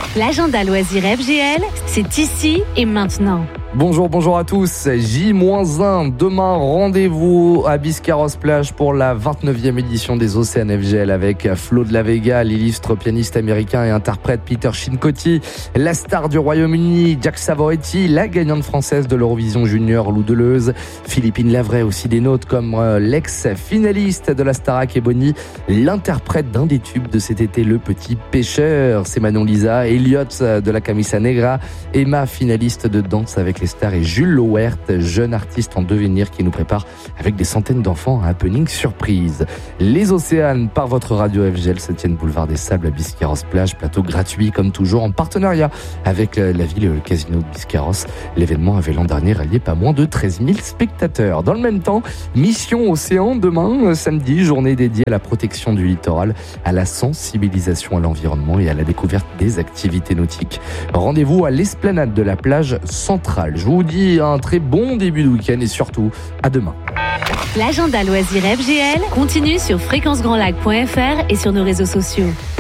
L'agenda loisirs FGL, c'est ici et maintenant. Bonjour à tous. J-1 demain, rendez-vous à Biscarrosse-Plage pour la 29e édition des Océans FGL avec Flo de la Vega, l'illustre pianiste américain et interprète Peter Cincotti, la star du Royaume-Uni Jack Savoretti, la gagnante française de l'Eurovision Junior Lou Deleuze, Philippine Lavray aussi des nôtres comme l'ex-finaliste de la Starac et Bonnie, l'interprète d'un des tubes de cet été, Le Petit Pêcheur, c'est Manon Lisa, Elliot de la Camisa Negra, Emma, finaliste de Danse avec les stars, et Jules Lauwert, jeune artiste en devenir qui nous prépare avec des centaines d'enfants un happening surprise. Les Océanes par votre radio FGL se tiennent boulevard des Sables à Biscarrosse-Plage, plateau gratuit comme toujours en partenariat avec la ville et le casino de Biscarrosse. L'événement avait l'an dernier rallié pas moins de 13 000 spectateurs. Dans le même temps, Mission Océan demain, samedi, journée dédiée à la protection du littoral, à la sensibilisation à l'environnement et à la découverte des activités nautiques. Rendez-vous à l'esplanade de la plage centrale. Je vous dis un très bon début de week-end et surtout à demain. L'agenda loisirs FGL continue sur fréquencegrandlac.fr et sur nos réseaux sociaux.